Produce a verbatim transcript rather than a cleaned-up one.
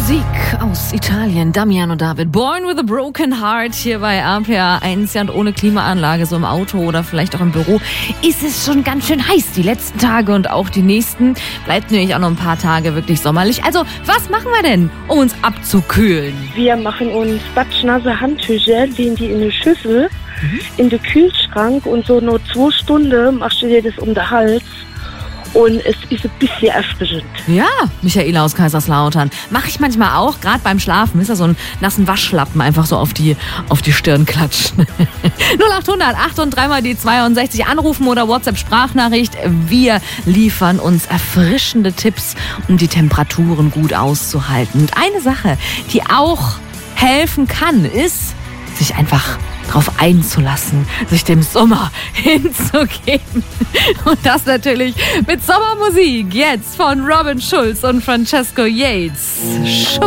Musik aus Italien, Damiano David, Born with a Broken Heart, hier bei R P R eins. Ja, und ohne Klimaanlage, so im Auto oder vielleicht auch im Büro, ist es schon ganz schön heiß. Die letzten Tage und auch die nächsten. Bleibt nämlich auch noch ein paar Tage wirklich sommerlich. Also, was machen wir denn, um uns abzukühlen? Wir machen uns batschnasse Handtücher, legen die in eine Schüssel, mhm. in den Kühlschrank und so nur zwei Stunden machst du dir das um den Hals. Und es ist ein bisschen erfrischend. Ja, Michaela aus Kaiserslautern. Mache ich manchmal auch, gerade beim Schlafen. Ist ja so einen nassen Waschlappen einfach so auf die, auf die Stirn klatschen. null acht hundert acht und dreimal die zweiundsechzig anrufen oder WhatsApp-Sprachnachricht. Wir liefern uns erfrischende Tipps, um die Temperaturen gut auszuhalten. Und eine Sache, die auch helfen kann, ist, sich einfach drauf einzulassen, sich dem Sommer hinzugeben. Und das natürlich mit Sommermusik. Jetzt von Robin Schulz und Francesco Yates. Sugar.